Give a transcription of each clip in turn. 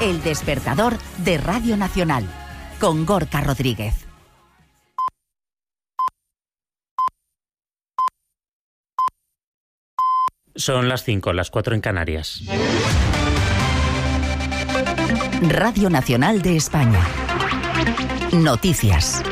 El despertador de Radio Nacional, con Gorka Rodríguez. Son las 5, las 4 en Canarias. Radio Nacional de España. Noticias.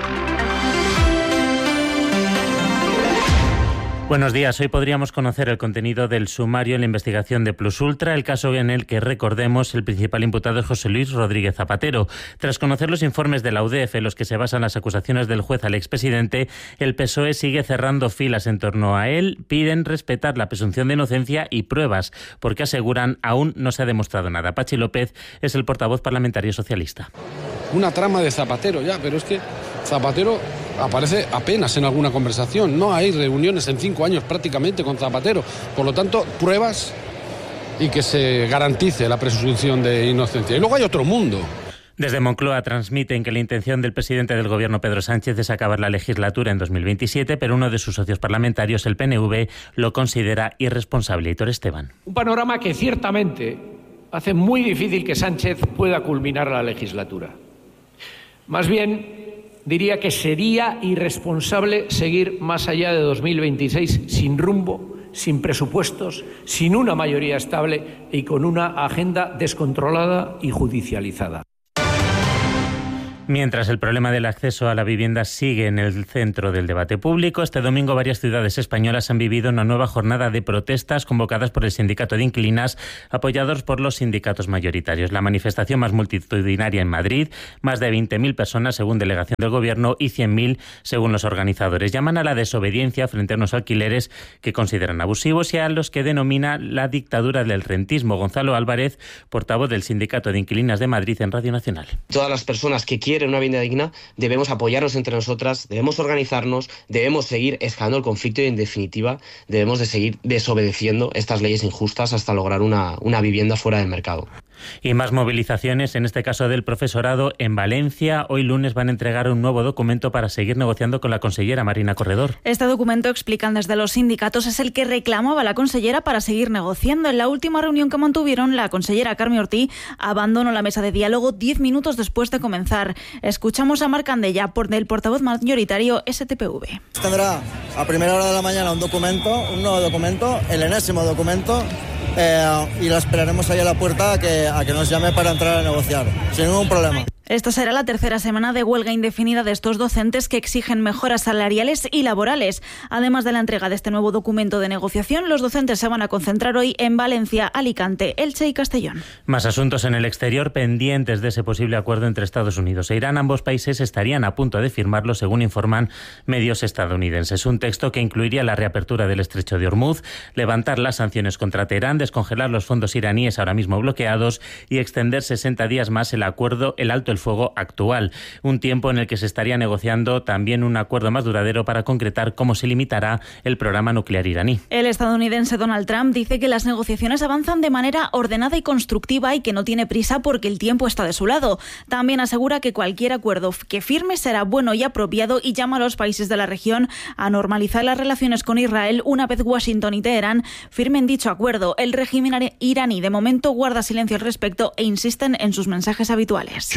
Buenos días. Hoy podríamos conocer el contenido del sumario en la investigación de Plus Ultra, el caso en el que, recordemos, el principal imputado es José Luis Rodríguez Zapatero. Tras conocer los informes de la UDEF en los que se basan las acusaciones del juez al expresidente, el PSOE sigue cerrando filas en torno a él. Piden respetar la presunción de inocencia y pruebas, porque aseguran aún no se ha demostrado nada. Pachi López es el portavoz parlamentario socialista. Una trama de Zapatero ya, pero es que Zapatero aparece apenas en alguna conversación. No hay reuniones en 5 años prácticamente con Zapatero. Por lo tanto, pruebas y que se garantice la presunción de inocencia. Y luego hay otro mundo. Desde Moncloa transmiten que la intención del presidente del Gobierno, Pedro Sánchez, es acabar la legislatura en 2027, pero uno de sus socios parlamentarios, el PNV, lo considera irresponsable. Hitor Esteban. Un panorama que ciertamente hace muy difícil que Sánchez pueda culminar la legislatura. Más bien, diría que sería irresponsable seguir más allá de 2026 sin rumbo, sin presupuestos, sin una mayoría estable y con una agenda descontrolada y judicializada. Mientras el problema del acceso a la vivienda sigue en el centro del debate público, este domingo varias ciudades españolas han vivido una nueva jornada de protestas convocadas por el Sindicato de Inquilinas, apoyados por los sindicatos mayoritarios. La manifestación más multitudinaria en Madrid, más de 20.000 personas según delegación del Gobierno y 100.000 según los organizadores. Llaman a la desobediencia frente a unos alquileres que consideran abusivos y a los que denomina la dictadura del rentismo. Gonzalo Álvarez, portavoz del Sindicato de Inquilinas de Madrid en Radio Nacional. Todas las personas que quieren una vivienda digna, debemos apoyarnos entre nosotras, debemos organizarnos, debemos seguir escalando el conflicto y, en definitiva, debemos de seguir desobedeciendo estas leyes injustas hasta lograr una vivienda fuera del mercado. Y más movilizaciones, en este caso del profesorado en Valencia. Hoy lunes van a entregar un nuevo documento para seguir negociando con la consellera Marina Corredor. Este documento, explican desde los sindicatos, es el que reclamaba la consellera para seguir negociando. En la última reunión que mantuvieron, la consellera Carme Ortí abandonó la mesa de diálogo 10 minutos después de comenzar. Escuchamos a Marc Candella, del portavoz mayoritario STPV. Tendrá a primera hora de la mañana un nuevo documento, el enésimo documento, y la esperaremos ahí a la puerta a que nos llame para entrar a negociar, sin ningún problema. Esta será la tercera semana de huelga indefinida de estos docentes que exigen mejoras salariales y laborales. Además de la entrega de este nuevo documento de negociación, los docentes se van a concentrar hoy en Valencia, Alicante, Elche y Castellón. Más asuntos en el exterior pendientes de ese posible acuerdo entre Estados Unidos e Irán. Ambos países estarían a punto de firmarlo, según informan medios estadounidenses. Un texto que incluiría la reapertura del estrecho de Hormuz, levantar las sanciones contra Teherán, descongelar los fondos iraníes ahora mismo bloqueados y extender 60 días más el alto el fuego actual. Un tiempo en el que se estaría negociando también un acuerdo más duradero para concretar cómo se limitará el programa nuclear iraní. El estadounidense Donald Trump dice que las negociaciones avanzan de manera ordenada y constructiva y que no tiene prisa porque el tiempo está de su lado. También asegura que cualquier acuerdo que firme será bueno y apropiado y llama a los países de la región a normalizar las relaciones con Israel una vez Washington y Teherán firmen dicho acuerdo. El régimen iraní de momento guarda silencio al respecto e insisten en sus mensajes habituales.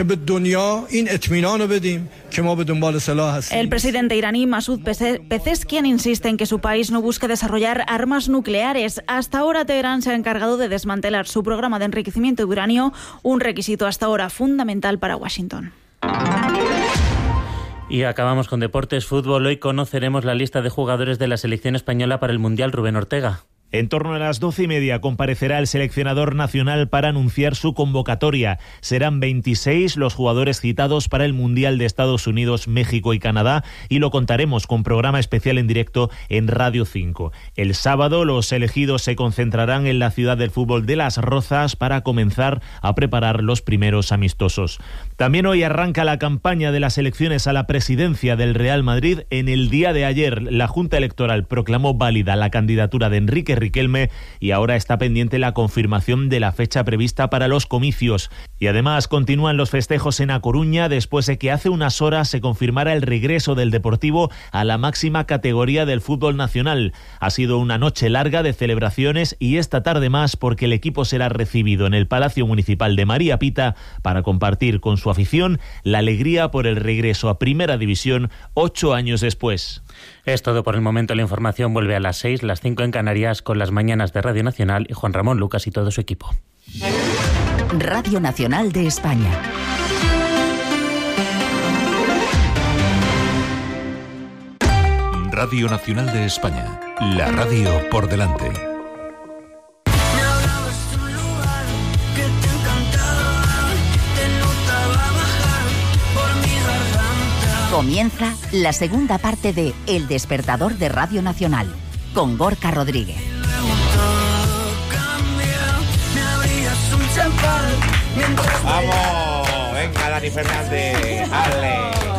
El presidente iraní Masoud Pezeshkian insiste en que su país no busque desarrollar armas nucleares. Hasta ahora Teherán se ha encargado de desmantelar su programa de enriquecimiento de uranio, un requisito hasta ahora fundamental para Washington. Y acabamos con deportes, fútbol. Hoy conoceremos la lista de jugadores de la selección española para el Mundial. Rubén Ortega. En torno a las 12:30 comparecerá el seleccionador nacional para anunciar su convocatoria. Serán 26 los jugadores citados para el Mundial de Estados Unidos, México y Canadá, y lo contaremos con programa especial en directo en Radio 5. El sábado los elegidos se concentrarán en la ciudad del fútbol de Las Rozas para comenzar a preparar los primeros amistosos. También hoy arranca la campaña de las elecciones a la presidencia del Real Madrid. En el día de ayer, la Junta Electoral proclamó válida la candidatura de Enrique Riquelme y ahora está pendiente la confirmación de la fecha prevista para los comicios. Y además continúan los festejos en A Coruña después de que hace unas horas se confirmara el regreso del Deportivo a la máxima categoría del fútbol nacional. Ha sido una noche larga de celebraciones y esta tarde más, porque el equipo será recibido en el Palacio Municipal de María Pita para compartir con su afición la alegría por el regreso a Primera División 8 años después. Es todo por el momento. La información vuelve a las 6, las 5 en Canarias, con las mañanas de Radio Nacional y Juan Ramón Lucas y todo su equipo. Radio Nacional de España. Radio Nacional de España. La radio por delante. Comienza la segunda parte de El Despertador de Radio Nacional, con Gorka Rodríguez. ¡Vamos! Venga, Dani Fernández. ¡Ale!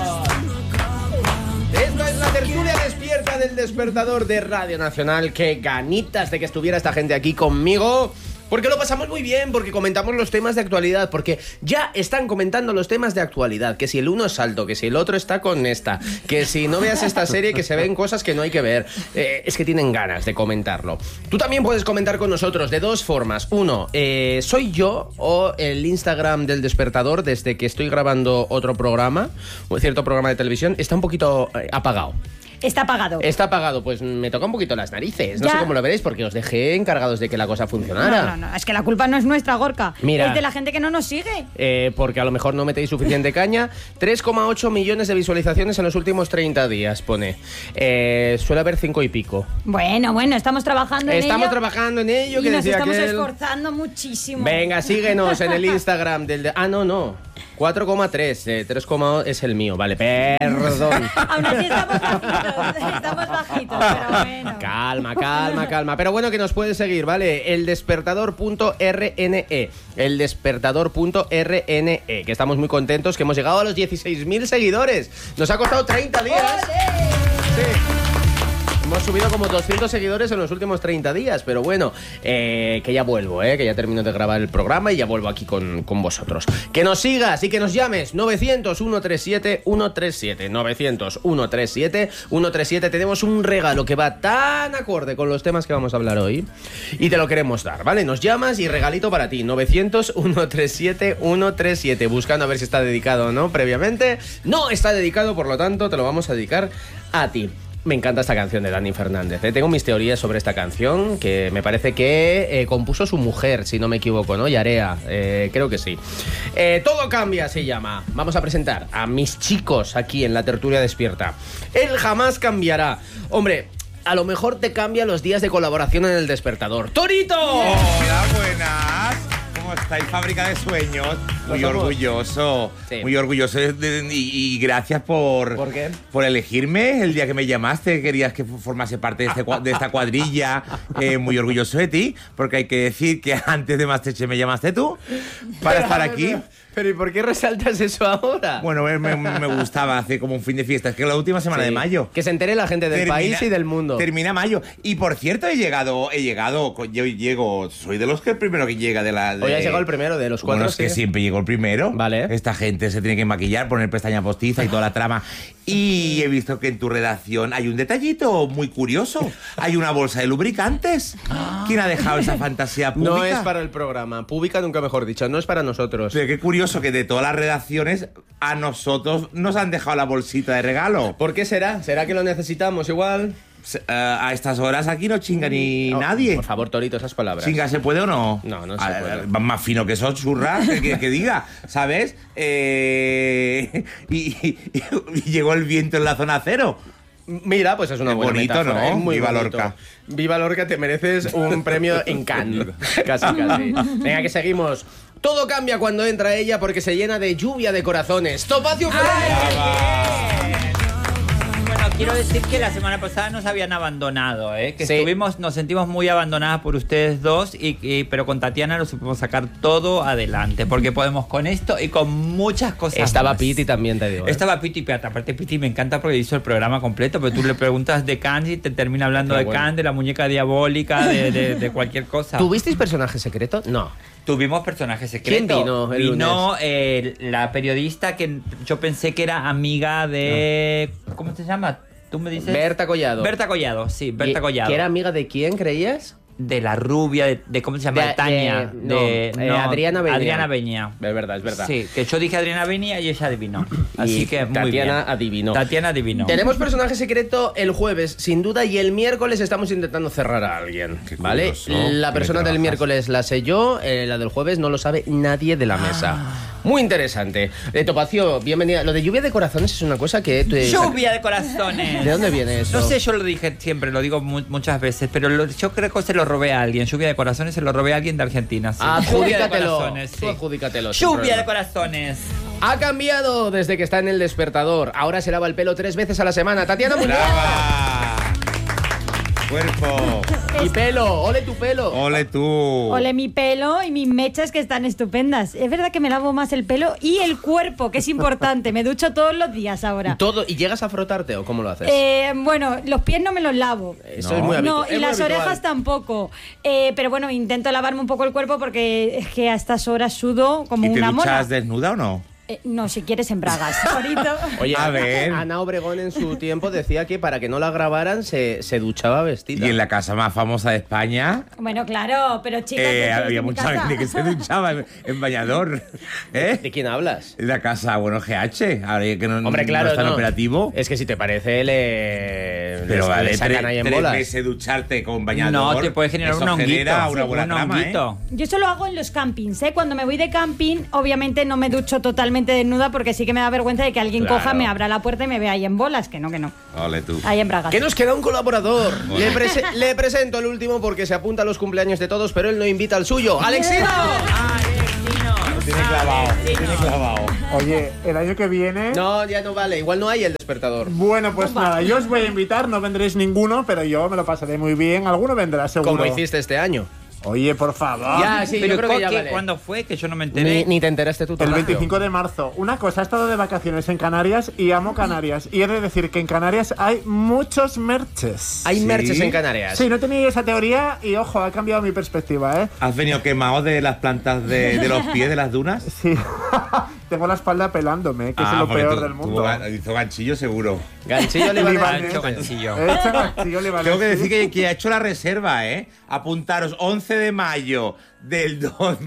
Esto es la tertulia despierta del Despertador de Radio Nacional. ¡Qué ganitas de que estuviera esta gente aquí conmigo! Porque lo pasamos muy bien, porque comentamos los temas de actualidad, porque ya están comentando los temas de actualidad, que si el uno es alto, que si el otro está con esta, que si no veas esta serie, que se ven cosas que no hay que ver. Es que tienen ganas de comentarlo. Tú también puedes comentar con nosotros de dos formas. Uno, soy yo o el Instagram del Despertador, desde que estoy grabando otro programa, o cierto programa de televisión, está un poquito apagado. Está apagado. Está apagado, pues me toca un poquito las narices. No sé cómo lo veréis, porque os dejé encargados de que la cosa funcionara. No, es que la culpa no es nuestra, Gorka. Mira, es de la gente que no nos sigue. Porque a lo mejor no metéis suficiente caña. 3,8 millones de visualizaciones en los últimos 30 días, pone. Suele haber 5 y pico. Bueno, estamos trabajando en ello. Estamos trabajando en ello. Y nos estamos esforzando muchísimo. Venga, síguenos en el Instagram del... no. 4,3, 3, es el mío, vale, perdón. Aún así estamos bajitos, pero bueno. Calma. Pero bueno, que nos puedes seguir, ¿vale? Eldespertador.rne. Eldespertador.rne. Que estamos muy contentos, que hemos llegado a los 16.000 seguidores. Nos ha costado 30 días. Sí. Hemos subido como 200 seguidores en los últimos 30 días, pero bueno, que ya vuelvo, que ya termino de grabar el programa y ya vuelvo aquí con vosotros. Que nos sigas y que nos llames 900-137-137, 900-137-137. Tenemos un regalo que va tan acorde con los temas que vamos a hablar hoy y te lo queremos dar, ¿vale? Nos llamas y regalito para ti, 900-137-137, buscando a ver si está dedicado o no previamente. No está dedicado, por lo tanto te lo vamos a dedicar a ti. Me encanta esta canción de Dani Fernández. Tengo mis teorías sobre esta canción, que me parece que compuso su mujer, si no me equivoco, ¿no? Yarea, creo que sí. Todo cambia, se llama. Vamos a presentar a mis chicos aquí en la tertulia despierta. Él jamás cambiará. Hombre, a lo mejor te cambia los días de colaboración en El Despertador. ¡Torito! Hola, buenas. ¿Cómo estáis? Fábrica de sueños. Muy orgulloso. Sí. Muy orgulloso y gracias por... ¿Por qué? Por elegirme el día que me llamaste. Querías que formase parte de esta cuadrilla. Muy orgulloso de ti, porque hay que decir que antes de MasterChef me llamaste tú para estar aquí. Pero ¿y por qué resaltas eso ahora? Bueno, me gustaba hacer como un fin de fiesta. Es que la última semana de mayo. Que se entere la gente del país y del mundo. Termina mayo. Y por cierto, yo llego, soy de los que el primero que llega de la... Hoy has llegado el primero de los 4. Bueno, es que siempre llego el primero. Vale. Esta gente se tiene que maquillar, poner pestaña postiza y toda la trama. Y he visto que en tu redacción hay un detallito muy curioso. Hay una bolsa de lubricantes. ¿Quién ha dejado esa fantasía pública? No es para el programa. Pública nunca mejor dicho. No es para nosotros. Pero qué curioso que de todas las redacciones a nosotros nos han dejado la bolsita de regalo. ¿Por qué será? ¿Será que lo necesitamos igual? A estas horas aquí no chinga ni nadie. Por favor, Torito, esas palabras. ¿Chinga se puede o no? No se puede. Más fino que eso, churras, que diga, ¿sabes? Y llegó el viento en la zona cero. Mira, pues es una buena bonito, metáfora, ¿no? Muy Viva bonito. Lorca. Viva Lorca, te mereces un premio en Cannes. Casi. Venga, que seguimos. Todo cambia cuando entra ella porque se llena de lluvia de corazones. ¡Topacio Ferrer! Buenos quiero decir que la semana pasada nos habían abandonado, que Sí. nos sentimos muy abandonadas por ustedes dos, pero con Tatiana lo supimos sacar todo adelante, porque podemos con esto y con muchas cosas Estaba más. Piti también, te digo. Estaba Piti, pero aparte Piti me encanta porque hizo el programa completo, pero tú le preguntas de Cannes y te termina hablando de Cannes, de la muñeca diabólica, de cualquier cosa. ¿Tuvisteis personaje secreto? No. Tuvimos personajes secretos. ¿Quién vino el Vino la periodista que yo pensé que era amiga de... ¿Cómo se llama? ¿Tú me dices? Berta Collado. Berta Collado, sí, Berta Collado. ¿Que era amiga de quién, creías? De la rubia, de ¿cómo se llama? De Tania. Adriana Beña. Adriana Beña. Es verdad, es verdad. Sí, que yo dije Adriana Beña y ella adivinó. Así que muy bien. Tatiana adivinó. Tenemos personaje secreto el jueves, sin duda, y el miércoles estamos intentando cerrar a alguien, ¿vale? La persona del miércoles la sé yo, la del jueves no lo sabe nadie de la mesa. Muy interesante. Topacio, bienvenida. Lo de lluvia de corazones es una cosa que... ¡Lluvia de corazones! ¿De dónde viene eso? No sé, yo lo dije siempre, lo digo muchas veces, pero yo creo que se lo robé a alguien. Lluvia de corazones se lo robé a alguien de Argentina. Sí. Adjudícatelo. Sí. Adjudícatelo. Lluvia de corazones. Ha cambiado desde que está en el despertador. Ahora se lava el pelo 3 veces a la semana. Tatiana Muñoz. Cuerpo. Y pelo, ole tu pelo. Ole tú. Ole mi pelo y mis mechas que están estupendas. Es verdad que me lavo más el pelo y el cuerpo, que es importante. Me ducho todos los días ahora. ¿Todo? ¿Y llegas a frotarte o cómo lo haces? Bueno, los pies no me los lavo. Eso es muy habitual. No, y las orejas tampoco. Pero bueno, intento lavarme un poco el cuerpo porque es que a estas horas sudo como ¿Y te una duchas mona. desnuda o no? No, si quieres en bragas. Bonito. Oye, a ver. Ana Obregón en su tiempo decía que para que no la grabaran se duchaba vestida. Y en la casa más famosa de España Bueno, claro, pero chicas, había mucha gente que se duchaba en bañador. ¿De quién hablas? En la casa, bueno, GH. Ahora que no, Hombre, claro, no está en no. operativo. Es que si te parece, Pero vale, le sacan ahí en 3 bolas. meses ducharte con bañador. No, te puede generar eso un honguito. genera una Sí, buena un trama, honguito. Yo eso lo hago en los campings, ¿eh? Cuando me voy de camping, obviamente no me ducho totalmente desnuda porque sí que me da vergüenza de que alguien Claro. coja, me abra la puerta y me vea ahí en bolas, que no. Ole tú. Ahí en bragas. Que nos queda un colaborador. Bueno. Le presento el último porque se apunta a los cumpleaños de todos, pero él no invita al suyo. ¡Alexino! Lo tiene clavado. Oye, el año que viene... No, ya no vale. Igual no hay el despertador. Bueno, pues nada, yo os voy a invitar, no vendréis ninguno, pero yo me lo pasaré muy bien. Alguno vendrá, seguro. Como hiciste este año. Oye, por favor. Ya, sí, Pero yo creo que ya vale. ¿cuándo fue? Que yo no me enteré. Ni te enteraste tú El tampoco. 25 de marzo. Una cosa, he estado de vacaciones en Canarias y amo Canarias. Y he de decir que en Canarias hay muchos merches. ¿Hay ¿Sí? merches en Canarias? Sí, no tenía esa teoría y, ojo, ha cambiado mi perspectiva, ¿eh? ¿Has venido quemado de las plantas de los pies de las dunas? Sí. Tengo la espalda pelándome, que es lo porque peor tú- del tú mundo. Hizo ganchillo seguro. Ganchillo le va a Ha hecho ganchillo. He hecho ganchillo libanés. Tengo que decir que ha hecho la reserva, ¿eh? Apuntaros 11 de mayo del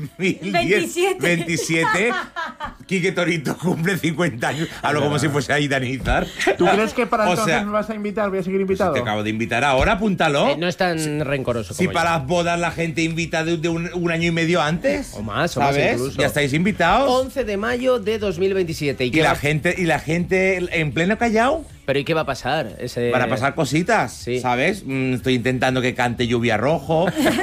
2027. Quique Torito cumple 50 años. Hablo como si fuese a idanizar. ¿Tú crees que para O entonces sea, me vas a invitar? ¿Voy a seguir invitado? Te acabo de invitar ahora, apúntalo. No es tan rencoroso Si como para yo. las bodas la gente invita de un año y medio antes. O más ¿sabes? incluso. Ya estáis invitados. 11 de mayo de 2027. Y la gente en pleno Callao. ¿Pero y qué va a pasar? Van a pasar cositas, Sí. ¿sabes? Estoy intentando que cante Lluvia Rojo,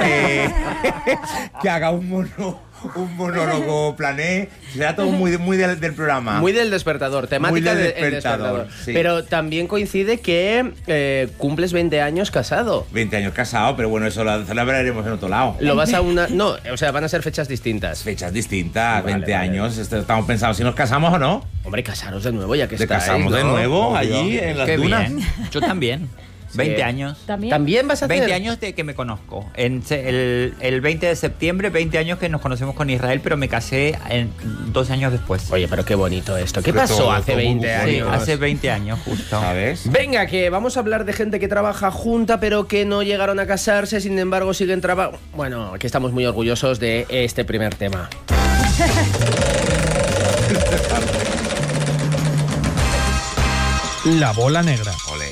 que haga un monólogo plané. Será todo muy del programa. Muy del despertador, temática Muy del del despertador, sí. Pero también coincide que cumples 20 años casado. 20 años casado, pero bueno, eso lo celebraremos en otro lado. Lo vas a una... No, o sea, van a ser fechas distintas. Fechas distintas, Vale, 20 vale. años. Estamos pensando si nos casamos o no. Hombre, casaros de nuevo ya que Te estáis, casamos ¿no? de nuevo Obvio. allí en las Qué dunas. bien. Yo también. 20 años. ¿También vas a hacer? 20 años de que me conozco. El 20 de septiembre, 20 años que nos conocemos con Israel, pero me casé 2 años después. Oye, pero qué bonito esto. ¿Qué Pero pasó todo hace 20 burbuja. años? Sí, hace 20 años justo. ¿Sabes? Venga, que vamos a hablar de gente que trabaja junta, pero que no llegaron a casarse, sin embargo siguen trabajando. Bueno, aquí estamos muy orgullosos de este primer tema. La bola negra. Ole.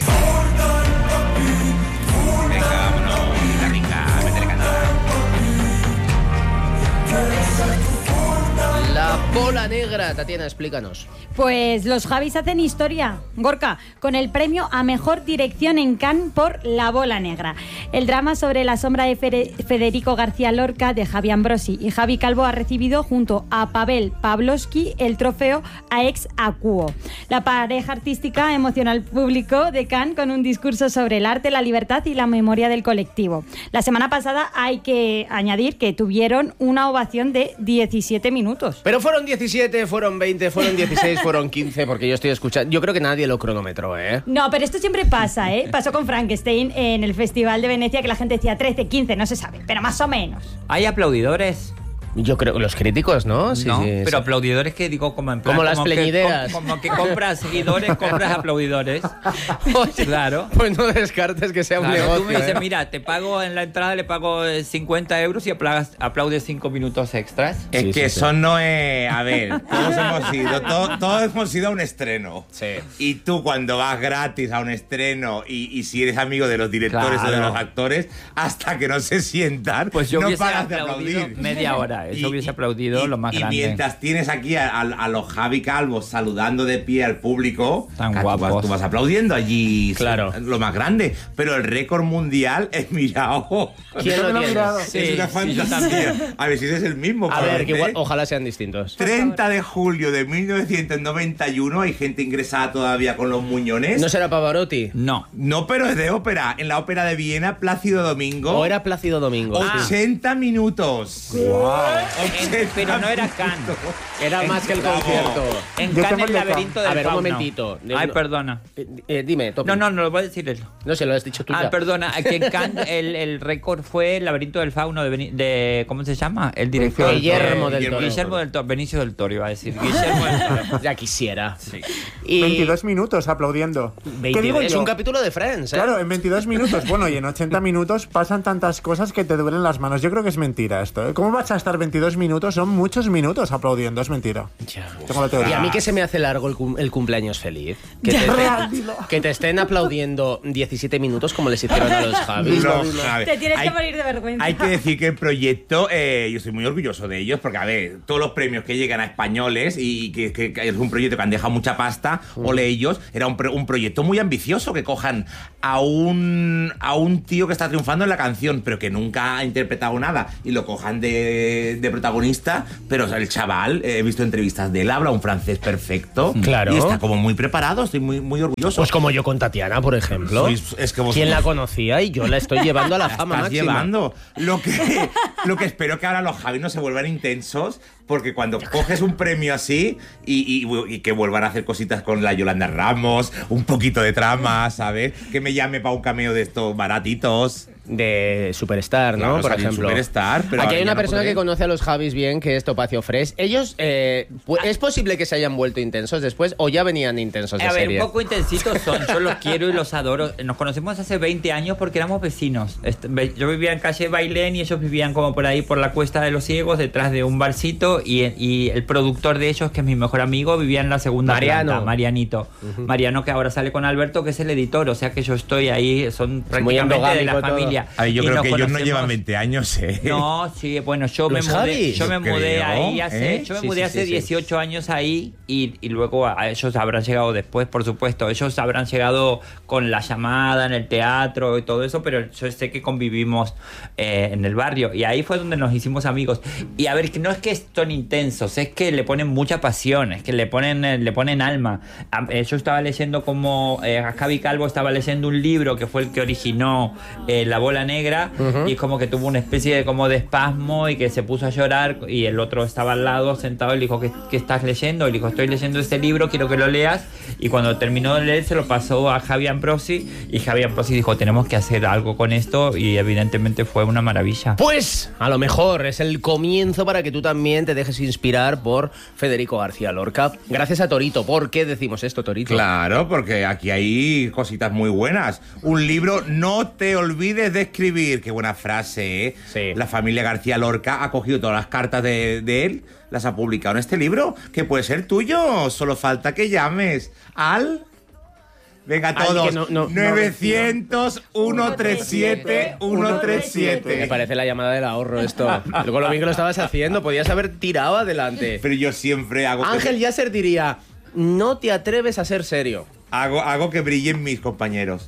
Venga, vámonos. La rica, métele canela. La Bola Negra, Tatiana, explícanos. Pues los Javis hacen historia, Gorka, con el premio a Mejor Dirección en Cannes por La Bola Negra. El drama sobre la sombra de Federico García Lorca de Javi Ambrosi y Javi Calvo ha recibido junto a Pavel Pavlovsky el trofeo a ex aequo. La pareja artística emociona al público de Cannes con un discurso sobre el arte, la libertad y la memoria del colectivo. La semana pasada hay que añadir que tuvieron una ovación de 17 minutos. Pero fueron 17, fueron 20, fueron 16, fueron 15, porque yo estoy escuchando. Yo creo que nadie lo cronometró, ¿eh? No, pero esto siempre pasa, ¿eh? Pasó con Frankenstein en el Festival de Venecia, que la gente decía 13, 15, no se sabe, pero más o menos. ¿Hay aplaudidores? Yo creo que los críticos, ¿no? Sí, no, sí, pero sí. aplaudidores que digo como en plan, como las pleñideras. Como que compras seguidores, compras aplaudidores. Oye, claro. Pues no descartes que sea un negocio. Tú me dices, mira, te pago en la entrada, le pago 50 euros y aplaudes 5 minutos extras. Es que eso no es... A ver, todos hemos ido a un estreno. Sí. Y tú cuando vas gratis a un estreno y si eres amigo de los directores o de los actores, hasta que no se sientan, pues yo no hubiese paras de aplaudido aplaudir. media hora. Eso hubiese aplaudido lo más grande. Y mientras tienes aquí a los Javi Calvos saludando de pie al público, tan guapos. Tú vas aplaudiendo allí, claro, lo más grande. Pero el récord mundial es mirado. ¿Quién lo tiene? Es una fantasía. A ver si es el mismo. A ver, que igual, ojalá sean distintos. 30 de julio de 1991, hay gente ingresada todavía con los muñones. ¿No será Pavarotti? No. No, pero es de ópera. En la ópera de Viena, Plácido Domingo. ¿O era Plácido Domingo? 80 minutos. Wow. Pero no era Cannes. Era más que el concierto. En Cannes el laberinto del fauno. A ver, un fauno. momentito. Ay, perdona. Dime, Topi. No, lo voy a decir él. No, se lo has dicho tú ya. Perdona. Aquí en Cannes el récord fue el laberinto del fauno de ¿cómo se llama? El director. Guillermo del Toro. Guillermo del Toro. Benicio del Toro iba a decir. Guillermo del Toro. Ya quisiera. Sí. Y 22 minutos aplaudiendo. 22, ¿qué digo yo? Es un capítulo de Friends, ¿eh? Claro, en 22 minutos. Bueno, y en 80 minutos pasan tantas cosas que te duelen las manos. Yo creo que es mentira esto, ¿eh? ¿Cómo vas a estar 22 minutos? Son muchos minutos aplaudiendo, es mentira. Ya. Tengo la teoría. Y a mí que se me hace largo el cumpleaños feliz. Que te estén aplaudiendo 17 minutos como les hicieron a los Javis. Te tienes que morir de vergüenza. Hay que decir que el proyecto, yo estoy muy orgulloso de ellos, porque a ver, todos los premios que llegan a españoles y que es un proyecto que han dejado mucha pasta, ole ellos, era un proyecto muy ambicioso, que cojan a un tío que está triunfando en la canción, pero que nunca ha interpretado nada, y lo cojan de protagonista, pero el chaval, he visto entrevistas de él, habla un francés perfecto, claro, y está como muy preparado, estoy muy orgulloso. Pues como yo con Tatiana, por ejemplo. ¿Quién la conocía? Y yo la estoy llevando a la fama máxima. Llevando. Lo que espero que ahora los Javi no se vuelvan intensos, porque cuando coges un premio así y que vuelvan a hacer cositas con la Yolanda Ramos, un poquito de trama, ¿sabes? Que me llame para un cameo de estos baratitos. De Superstar, ¿no? Claro, por ejemplo. Superstar, pero aquí hay una no persona que conoce a los Javis bien, que es Topacio Fresh. Ellos, ¿es posible que se hayan vuelto intensos después o ya venían intensos de serie? Un poco intensitos son. Yo los quiero y los adoro. Nos conocimos hace 20 años porque éramos vecinos. Yo vivía en calle Bailén y ellos vivían como por ahí, por la Cuesta de los Ciegos, detrás de un barcito, y el productor de ellos, que es mi mejor amigo, vivía en la segunda planta, Marianito. Mariano, que ahora sale con Alberto, que es el editor. O sea que yo estoy ahí, son prácticamente de la familia. A ver, yo creo que ellos no llevan 20 años, ¿eh? No, sí, bueno, yo me mudé ahí hace 18 años ahí, y luego a ellos habrán llegado después, por supuesto. Ellos habrán llegado con La Llamada en el teatro y todo eso, pero yo sé que convivimos en el barrio, y ahí fue donde nos hicimos amigos. Y a ver, que no es que son intensos, es que le ponen mucha pasión, es que le ponen alma. Yo estaba leyendo como Javi Calvo estaba leyendo un libro que fue el que originó La Bola Negra, y es como que tuvo una especie de espasmo y que se puso a llorar, y el otro estaba al lado sentado y le dijo, ¿qué estás leyendo? Y le dijo, estoy leyendo este libro, quiero que lo leas. Y cuando terminó de leer se lo pasó a Javi Ambrosi, y Javi Ambrosi dijo, tenemos que hacer algo con esto, y evidentemente fue una maravilla. Pues a lo mejor es el comienzo para que tú también te dejes inspirar por Federico García Lorca. Gracias a Torito. ¿Por qué decimos esto, Torito? Claro, porque aquí hay cositas muy buenas. Un libro, no te olvides de escribir. Qué buena frase, ¿eh? Sí. La familia García Lorca ha cogido todas las cartas de él, las ha publicado en este libro, que puede ser tuyo. Solo falta que llames al Venga, todos. 900 137 137. Me parece la llamada del ahorro esto. Luego lo bien que lo estabas haciendo, podías haber tirado adelante. Pero yo siempre hago... Ángel Yasser diría, no te atreves a ser serio. Hago que brillen mis compañeros.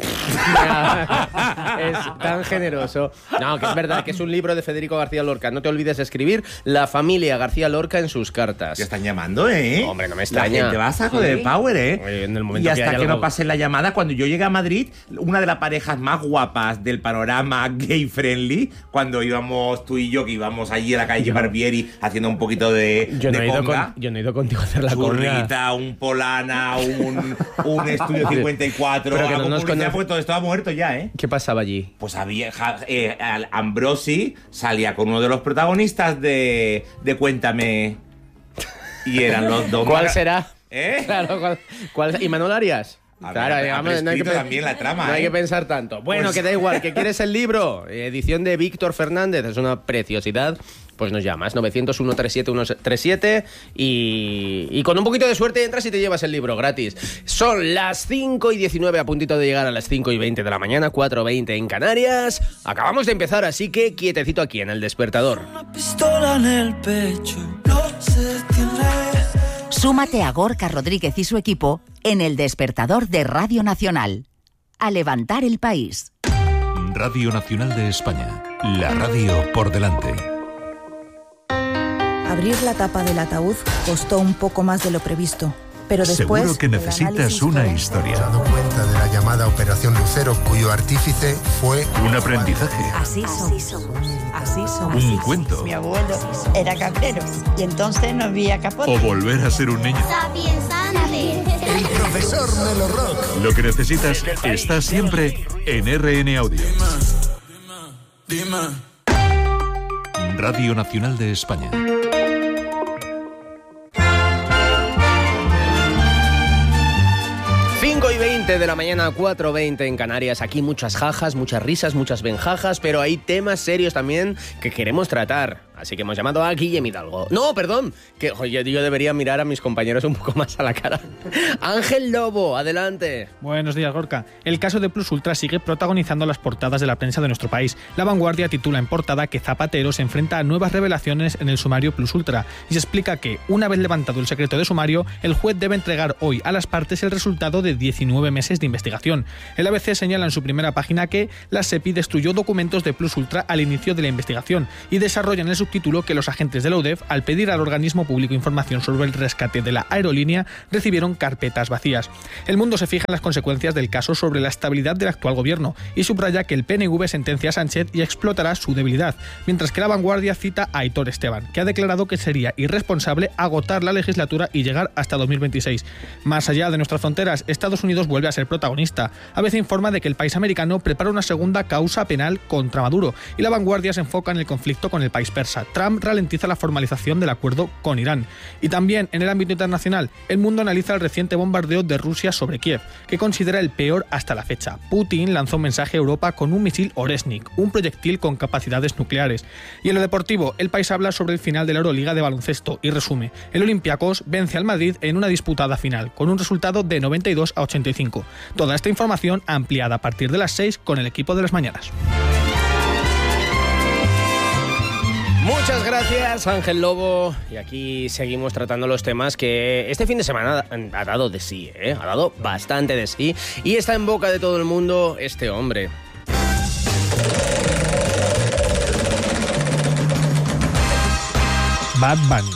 Es tan generoso. No, que es verdad que es un libro de Federico García Lorca. No te olvides de escribir la familia García Lorca en sus cartas. Te están llamando, ¿eh? Hombre, no me extraña. La gente va a saco de power, ¿eh? En el momento y hasta que algo... no pase la llamada, cuando yo llegué a Madrid, una de las parejas más guapas del panorama gay friendly, cuando íbamos tú y yo, que íbamos allí a la calle Barbieri haciendo un poquito de yo no he ido contigo a hacer la churrita, un Polana, un Estudio 54, pero que no nos porque todo estaba muerto ya, ¿eh? ¿Qué pasaba allí? Pues había... Ambrosi salía con uno de los protagonistas de Cuéntame. Y eran los dos... ¿Cuál será? ¿Eh? Claro, ¿cuál? ¿Y Manuel Arias? Claro, digamos, no hay que también la trama, no hay que pensar tanto. Bueno, pues... que da igual, que quieres el libro. Edición de Víctor Fernández, es una preciosidad. Pues nos llamas, 900 137 137 y con un poquito de suerte entras y te llevas el libro gratis. Son las 5:19, a puntito de llegar a las 5:20 de la mañana, 4:20 en Canarias. Acabamos de empezar, así que quietecito aquí en El Despertador. Una pistola en el pecho, no se detiene. Súmate a Gorka Rodríguez y su equipo en El Despertador de Radio Nacional. A levantar el país. Radio Nacional de España. La radio por delante. Abrir la tapa del ataúd costó un poco más de lo previsto, pero después... Seguro que necesitas una historia. He dado cuenta de la llamada Operación Lucero, cuyo artífice fue... Un aprendizaje. Así somos. Un cuento. Mi abuelo era cabrero y entonces no había capote. O volver a ser un niño. El profesor Melo Rock. Lo que necesitas está siempre en RN Audio. Dime. Radio Nacional de España. 5:20 de la mañana, 4:20 en Canarias. Aquí muchas jajas, muchas risas, muchas benjajas, pero hay temas serios también que queremos tratar. Así que hemos llamado a Guillem Hidalgo. No, perdón, que oye, yo debería mirar a mis compañeros un poco más a la cara. Ángel Lobo, adelante. Buenos días, Gorka. El caso de Plus Ultra sigue protagonizando las portadas de la prensa de nuestro país. La Vanguardia titula en portada que Zapatero se enfrenta a nuevas revelaciones en el sumario Plus Ultra y se explica que, una vez levantado el secreto de sumario, el juez debe entregar hoy a las partes el resultado de 19 meses de investigación. El ABC señala en su primera página que la SEPI destruyó documentos de Plus Ultra al inicio de la investigación y desarrolla en el subtítulo que los agentes de la UDEF, al pedir al organismo público información sobre el rescate de la aerolínea, recibieron carpetas vacías. El Mundo se fija en las consecuencias del caso sobre la estabilidad del actual gobierno y subraya que el PNV sentencia a Sánchez y explotará su debilidad, mientras que la Vanguardia cita a Aitor Esteban, que ha declarado que sería irresponsable agotar la legislatura y llegar hasta 2026. Más allá de nuestras fronteras, Estados Unidos vuelve a ser protagonista. ABC informa de que el país americano prepara una segunda causa penal contra Maduro y la Vanguardia se enfoca en el conflicto con el país persa. Trump ralentiza la formalización del acuerdo con Irán. Y también en el ámbito internacional, El Mundo analiza el reciente bombardeo de Rusia sobre Kiev, que considera el peor hasta la fecha. Putin lanzó un mensaje a Europa con un misil Oresnik, un proyectil con capacidades nucleares. Y en lo deportivo, El País habla sobre el final de la Euroliga de baloncesto y resume: el Olympiacos vence al Madrid en una disputada final, con un resultado de 92-85. Toda esta información ampliada a partir de las 6 con el equipo de las mañanas. Muchas gracias, Ángel Lobo. Y aquí seguimos tratando los temas que este fin de semana ha dado de sí, ¿eh? Ha dado bastante de sí. Y está en boca de todo el mundo este hombre. Bad Bunny.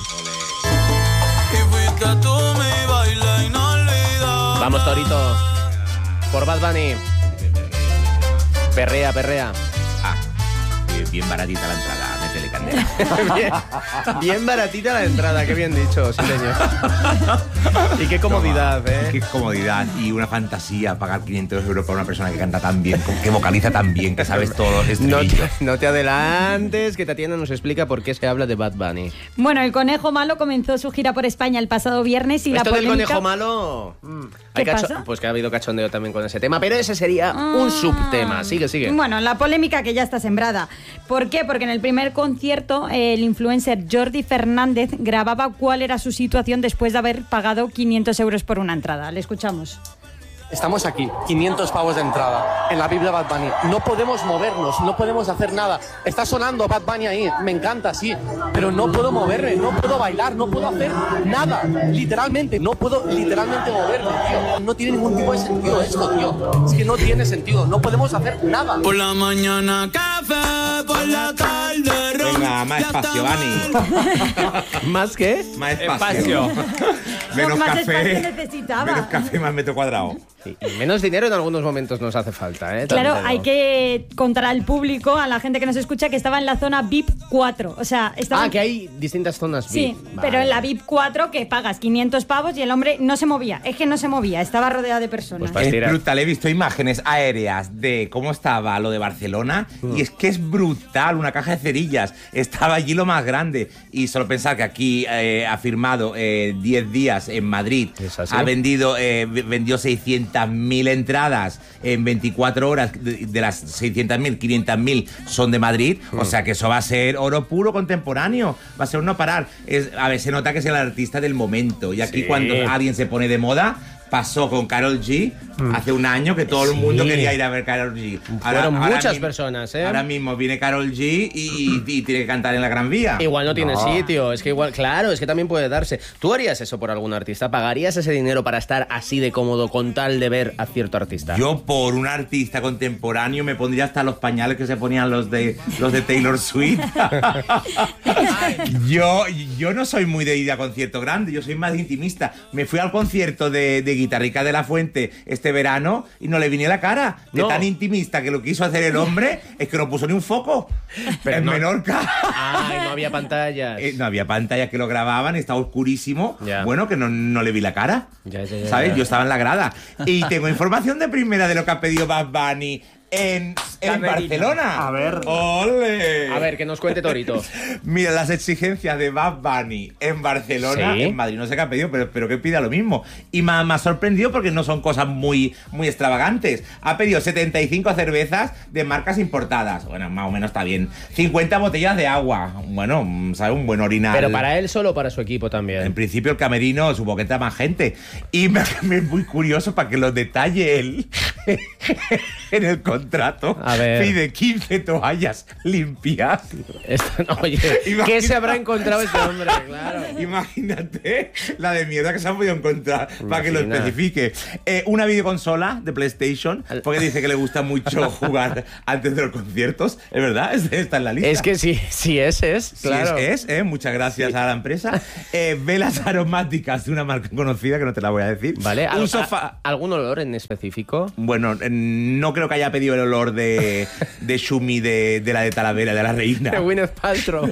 Vamos, Torito. Por Bad Bunny. Perrea, perrea. Bien baratita la entrada, métele candela. bien baratita la entrada, qué bien dicho, sí señor. Y qué comodidad, Qué comodidad y una fantasía pagar 500 euros por una persona que canta tan bien, que vocaliza tan bien, que sabes todos los estribillos. No te adelantes, que Tatiana nos explica por qué se habla de Bad Bunny. Bueno, el Conejo Malo comenzó su gira por España el pasado viernes y la polémica... del Conejo Malo... ¿Qué pasa? Pues que ha habido cachondeo también con ese tema, pero ese sería un subtema. Sigue. Bueno, la polémica que ya está sembrada. ¿Por qué? Porque en el primer concierto el influencer Jordi Fernández grababa cuál era su situación después de haber pagado 500 euros por una entrada. Le escuchamos. Estamos aquí, 500 pavos de entrada, en la VIP de Bad Bunny. No podemos movernos, no podemos hacer nada. Está sonando Bad Bunny ahí, me encanta, sí, pero no puedo moverme, no puedo bailar, no puedo hacer nada. Literalmente, no puedo literalmente moverme, tío. No tiene ningún tipo de sentido esto, tío. Es que no tiene sentido, no podemos hacer nada. Por la mañana café, por la tarde ron. Venga, más espacio, Bani. ¿Más qué? Más espacio. Menos más café. espacio necesitaba. Menos café, más metro cuadrado. Sí, y menos dinero en algunos momentos nos hace falta, ¿eh? Claro, También. hay que contar al público, a la gente que nos escucha, que estaba en la zona VIP 4. O sea, estaba... que hay distintas zonas Sí, VIP. pero en la VIP 4 que pagas 500 pavos y el hombre no se movía. Es que no se movía, estaba rodeado de personas. Es brutal, he visto imágenes aéreas de cómo estaba lo de Barcelona y es que es brutal, una caja de cerillas. Estaba allí lo más grande y solo pensar que aquí ha firmado 10 días en Madrid, ha vendido vendió 600.000 entradas en 24 horas, de las 600.000, 500.000 son de Madrid, o sea que eso va a ser oro puro contemporáneo, va a ser un no parar. A ver, se nota que es el artista del momento y aquí cuando alguien se pone de moda, pasó con Karol G hace un año que todo el mundo quería ir a ver Karol G. Fueron muchas personas, ¿eh? Ahora mismo viene Karol G y tiene que cantar en la Gran Vía. Igual no tiene sitio, es que igual, claro, es que también puede darse. ¿Tú harías eso por algún artista? ¿Pagarías ese dinero para estar así de cómodo con tal de ver a cierto artista? Yo por un artista contemporáneo me pondría hasta los pañales que se ponían los de Taylor Swift. yo no soy muy de ir a concierto grande, yo soy más intimista. Me fui al concierto de Guitarrica de la Fuente este verano y no le vine la cara. De tan intimista que lo quiso hacer el hombre es que no puso ni un foco. Pero en Menorca. Y no había pantallas. No había pantallas que lo grababan, estaba oscurísimo. Bueno, que no le vi la cara. ¿Sabes? Yo estaba en la grada. Y tengo información de primera de lo que ha pedido Bad Bunny en Barcelona. A ver. ¡Ole! A ver, que nos cuente Torito. Mira, las exigencias de Bad Bunny en Barcelona, en Madrid no sé qué ha pedido, pero que pida lo mismo. Y me ha sorprendido porque no son cosas muy extravagantes. Ha pedido 75 cervezas de marcas importadas. Bueno, más o menos está bien. 50 botellas de agua. Bueno, ¿sabes? Un buen orinal. ¿Pero para él solo o para su equipo también? En principio el camerino, supongo que entra más gente. Y me es muy curioso para que lo detalle él en el contrato. A ver. Pide 15 toallas limpias. Oye, ¿qué se habrá encontrado este hombre? Claro. Imagínate la de mierda que se ha podido encontrar para que lo especifique. Una videoconsola de PlayStation, porque dice que le gusta mucho jugar antes de los conciertos. Es verdad, está en la lista. Es que sí es, claro. Sí es. Muchas gracias a la empresa. Velas aromáticas de una marca conocida que no te la voy a decir. Vale. Un sofá. ¿Algún olor en específico? Bueno, no creo que haya pedido el olor de Shumi de la de Talavera, de la reina. De Gwyneth Paltrow.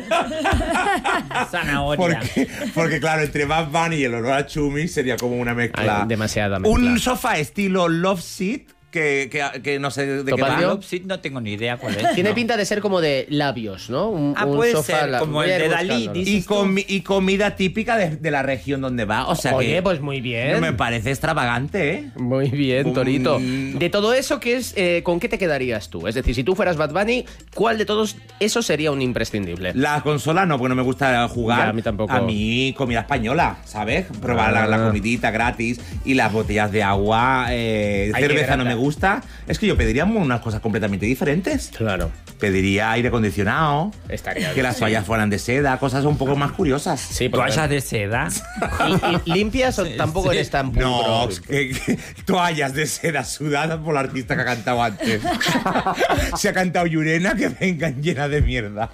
Zanahoria. Porque claro, entre Bad Bunny y el olor a Shumi sería como una mezcla. Demasiada mezcla. Un sofá estilo Love Seat. Que no sé de qué va. Love Seat no tengo ni idea cuál es. Tiene pinta de ser como de labios, ¿no? Un puede sofá ser, como el de Dalí. Y comida típica de la región donde va. O sea, oye, pues muy bien. No me parece extravagante, ¿eh? Muy bien, Torito. De todo eso, ¿con qué te quedarías tú? Es decir, si tú fueras Bad Bunny, ¿cuál de todos esos sería un imprescindible? La consola no, porque no me gusta jugar. Ya, a mí tampoco. A mí, comida española, ¿sabes? Probar la comidita gratis y las botellas de agua. Cerveza no me gusta. Es que yo pediría unas cosas completamente diferentes. Claro. Pediría aire acondicionado. Estaría que bien, las toallas fueran de seda, cosas un poco más curiosas. Sí, ¿toallas de seda? ¿Y limpias o tampoco eres tan puro? No, toallas de seda sudadas por la artista que ha cantado antes. Si ha cantado Llurena, que vengan llenas de mierda.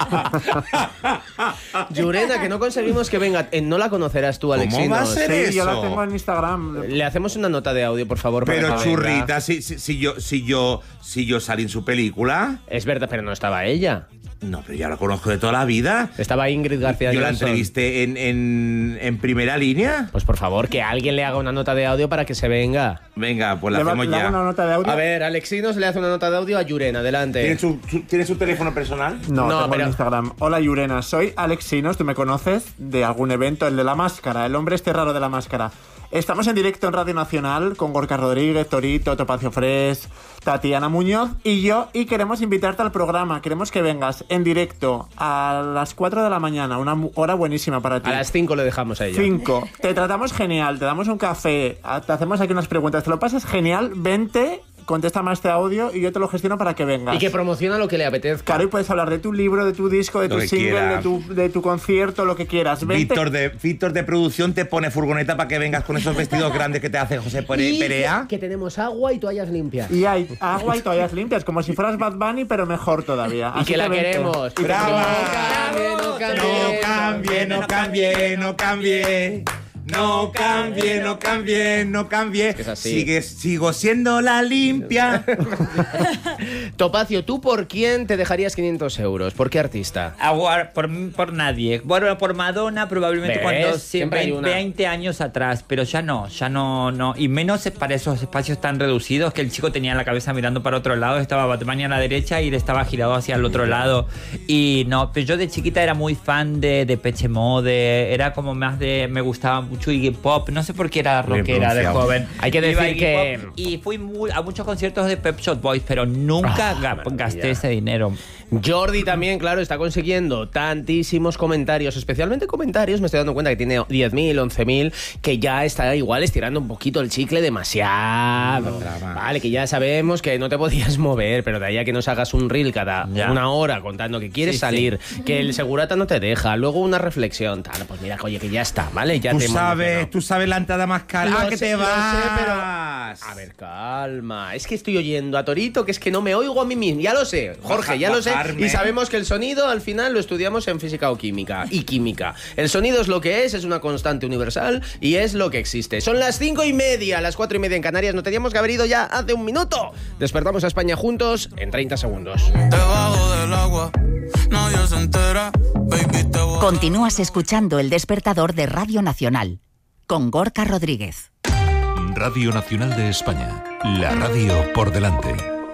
Llurena, que no conseguimos que venga. No la conocerás tú, Alexino. ¿Cómo va a ser eso? Yo la tengo en Instagram. Le hacemos una nota de audio, por favor. Pero para que churrita, si yo salí en su película. Es verdad, pero no estaba ella. No, pero ya la conozco de toda la vida. Estaba Ingrid García Yo la Johnson. entrevisté en primera línea. Pues por favor, que alguien le haga una nota de audio para que se venga. Venga, pues la hacemos ya. Una nota de audio? A ver, Alexinos le hace una nota de audio a Llurena, adelante. ¿Tienes su teléfono personal? No, tengo en Instagram. Hola, Llurena, soy Alexinos, tú me conoces de algún evento, el de la máscara, el hombre este raro de la máscara. Estamos en directo en Radio Nacional con Gorka Rodríguez, Torito, Topacio Fresh, Tatiana Muñoz y yo, y queremos invitarte al programa. Queremos que vengas en directo a las 4 de la mañana, una hora buenísima para ti. A las 5 le dejamos a ella. 5. Te tratamos genial, te damos un café, te hacemos aquí unas preguntas, te lo pasas genial, vente, contéstame a este audio y yo te lo gestiono para que vengas. Y que promociona lo que le apetezca. Claro, y puedes hablar de tu libro, de tu disco, de tu single, de tu concierto, lo que quieras. Víctor de producción te pone furgoneta para que vengas con esos vestidos grandes que te hace José Perea. Que tenemos agua y toallas limpias. Y hay agua y toallas limpias, como si fueras Bad Bunny, pero mejor todavía. Y así que la queremos. ¡Brava! No cambie. No cambie. Es así. Sigo siendo la limpia. Topacio, ¿tú por quién te dejarías 500 euros? ¿Por qué artista? Por nadie. Bueno, por Madonna probablemente cuando siempre hay una. 20 años atrás, pero ya no. Y menos para esos espacios tan reducidos que el chico tenía la cabeza mirando para otro lado, estaba Batman a la derecha y él estaba girado hacia el otro lado. Y no, pero yo de chiquita era muy fan de Depeche Mode, era como más de... me gustaba mucho Iggy Pop, no sé por qué era rockera de joven. Hay que decir que... Y fui a muchos conciertos de Pet Shop Boys, pero nunca gasté ese dinero. Jordi también, claro, está consiguiendo tantísimos comentarios, especialmente comentarios, me estoy dando cuenta que tiene 10.000, 11.000, que ya está igual estirando un poquito el chicle demasiado. Vale, que ya sabemos que no te podías mover, pero de ahí a que nos hagas un reel cada una hora contando que quieres salir, que el segurata no te deja, luego una reflexión, tal, pues mira, oye, que ya está, ¿vale? Ya tú sabes la entrada más cara que te vas. A ver, calma, es que estoy oyendo a Torito, que es que no me oigo a mí mismo, ya lo sé, Jorge, ya lo sé. Y sabemos que el sonido al final lo estudiamos en física o química y química. El sonido es lo que es una constante universal y es lo que existe. Son las 5:30, las 4:30 en Canarias. No teníamos que haber ido ya hace un minuto. Despertamos a España juntos en 30 segundos. Debajo del agua, nadie se entera. Baby, Continúas escuchando El Despertador de Radio Nacional con Gorka Rodríguez. Radio Nacional de España, la radio por delante.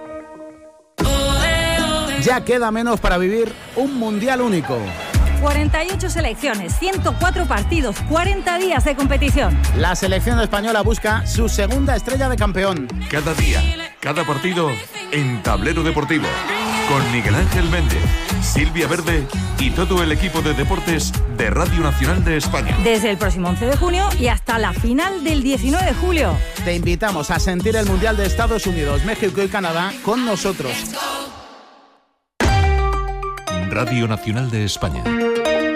Ya queda menos para vivir un mundial único. 48 selecciones, 104 partidos, 40 días de competición. La selección española busca su segunda estrella de campeón. Cada día, cada partido en Tablero Deportivo. Con Miguel Ángel Méndez, Silvia Verde y todo el equipo de deportes de Radio Nacional de España. Desde el próximo 11 de junio y hasta la final del 19 de julio. Te invitamos a sentir el Mundial de Estados Unidos, México y Canadá con nosotros. Radio Nacional de España.